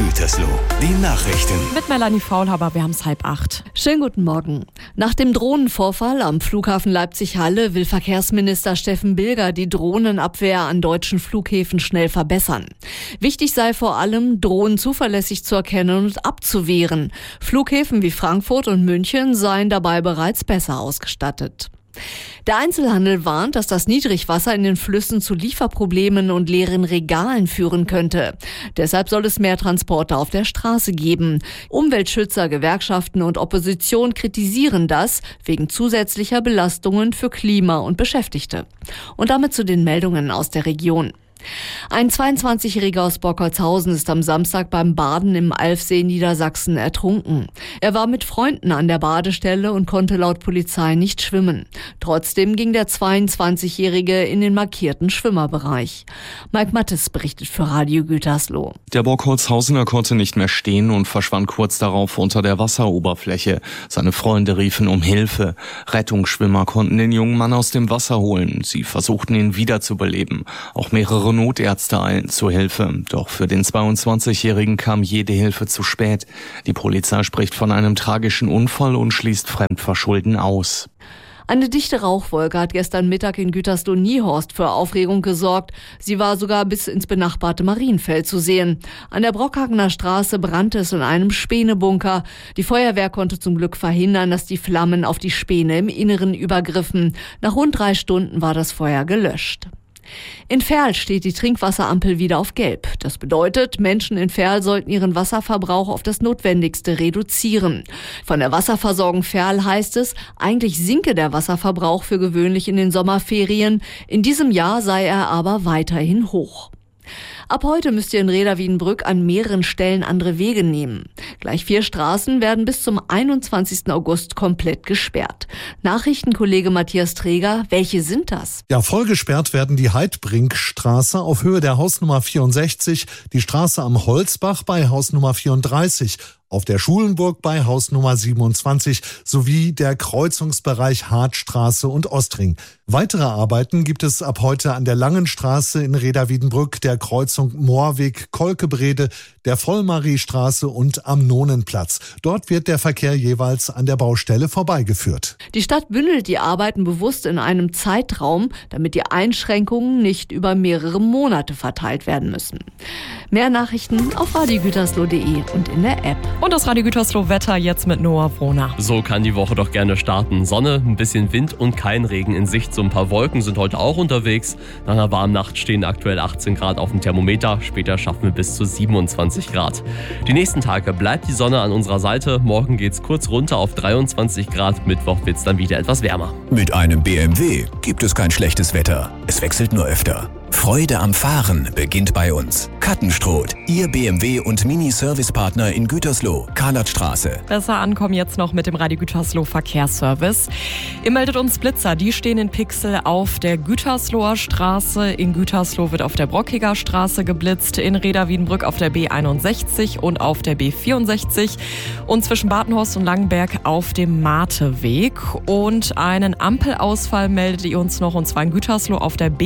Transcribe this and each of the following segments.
Gütersloh, die Nachrichten. Mit Melanie Faulhaber, wir haben es 7:30. Schönen guten Morgen. Nach dem Drohnenvorfall am Flughafen Leipzig-Halle will Verkehrsminister Steffen Bilger die Drohnenabwehr an deutschen Flughäfen schnell verbessern. Wichtig sei vor allem, Drohnen zuverlässig zu erkennen und abzuwehren. Flughäfen wie Frankfurt und München seien dabei bereits besser ausgestattet. Der Einzelhandel warnt, dass das Niedrigwasser in den Flüssen zu Lieferproblemen und leeren Regalen führen könnte. Deshalb soll es mehr Transporte auf der Straße geben. Umweltschützer, Gewerkschaften und Opposition kritisieren das wegen zusätzlicher Belastungen für Klima und Beschäftigte. Und damit zu den Meldungen aus der Region. Ein 22-Jähriger aus Bockertshausen ist am Samstag beim Baden im Alfsee in Niedersachsen ertrunken. Er war mit Freunden an der Badestelle und konnte laut Polizei nicht schwimmen. Trotzdem ging der 22-Jährige in den markierten Schwimmerbereich. Mike Mattes berichtet für Radio Gütersloh. Der Bockertshausener konnte nicht mehr stehen und verschwand kurz darauf unter der Wasseroberfläche. Seine Freunde riefen um Hilfe. Rettungsschwimmer konnten den jungen Mann aus dem Wasser holen. Sie versuchten ihn wiederzubeleben. Auch mehrere Notärzte eilen zur Hilfe. Doch für den 22-Jährigen kam jede Hilfe zu spät. Die Polizei spricht von einem tragischen Unfall und schließt Fremdverschulden aus. Eine dichte Rauchwolke hat gestern Mittag in Gütersloh-Niehorst für Aufregung gesorgt. Sie war sogar bis ins benachbarte Marienfeld zu sehen. An der Brockhagener Straße brannte es in einem Spänebunker. Die Feuerwehr konnte zum Glück verhindern, dass die Flammen auf die Späne im Inneren übergriffen. Nach rund 3 Stunden war das Feuer gelöscht. In Verl steht die Trinkwasserampel wieder auf Gelb. Das bedeutet, Menschen in Verl sollten ihren Wasserverbrauch auf das Notwendigste reduzieren. Von der Wasserversorgung Verl heißt es, eigentlich sinke der Wasserverbrauch für gewöhnlich in den Sommerferien. In diesem Jahr sei er aber weiterhin hoch. Ab heute müsst ihr in Reda-Wiedenbrück an mehreren Stellen andere Wege nehmen. Gleich 4 Straßen werden bis zum 21. August komplett gesperrt. Nachrichtenkollege Matthias Träger, welche sind das? Ja, voll gesperrt werden die Heidbrinkstraße auf Höhe der Hausnummer 64, die Straße am Holzbach bei Hausnummer 34, auf der Schulenburg bei Hausnummer 27 sowie der Kreuzungsbereich Hartstraße und Ostring. Weitere Arbeiten gibt es ab heute an der Langen Straße in Reda-Wiedenbrück, der Kreuzung Moorweg-Kolkebrede, der Vollmariestraße und am Nonenplatz. Dort wird der Verkehr jeweils an der Baustelle vorbeigeführt. Die Stadt bündelt die Arbeiten bewusst in einem Zeitraum, damit die Einschränkungen nicht über mehrere Monate verteilt werden müssen. Mehr Nachrichten auf radiogütersloh.de und in der App. Und das Radio Gütersloh Wetter jetzt mit Noah Wrohner. So kann die Woche doch gerne starten. Sonne, ein bisschen Wind und kein Regen in Sicht. So ein paar Wolken sind heute auch unterwegs. Nach einer warmen Nacht stehen aktuell 18 Grad auf dem Thermometer. Später schaffen wir bis zu 27 Grad. Die nächsten Tage bleibt die Sonne an unserer Seite. Morgen geht's kurz runter auf 23 Grad. Mittwoch wird's dann wieder etwas wärmer. Mit einem BMW gibt es kein schlechtes Wetter. Es wechselt nur öfter. Freude am Fahren beginnt bei uns. Kattenstroth, Ihr BMW- und Mini-Service-Partner in Gütersloh, Karlatstraße. Besser ankommen jetzt noch mit dem Radio Gütersloh Verkehrsservice. Ihr meldet uns Blitzer, die stehen in Pixel auf der Gütersloher Straße. In Gütersloh wird auf der Brockiger Straße geblitzt, in Reda-Wiedenbrück auf der B61 und auf der B64 und zwischen Badenhorst und Langenberg auf dem Marteweg. Und einen Ampelausfall meldet ihr uns noch, und zwar in Gütersloh auf der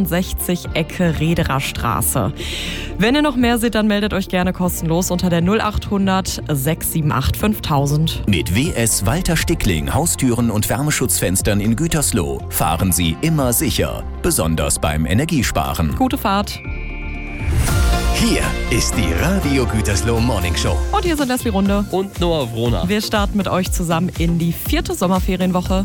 B61 Ecke Rederer Straße. Wenn ihr noch mehr seht, dann meldet euch gerne kostenlos unter der 0800 678 5000. Mit WS Walter Stickling Haustüren und Wärmeschutzfenstern in Gütersloh fahren Sie immer sicher, besonders beim Energiesparen. Gute Fahrt. Hier ist die Radio Gütersloh Morning Show. Und hier sind Leslie Runde Und Noah Wrohner. Wir starten mit euch zusammen in die 4. Sommerferienwoche.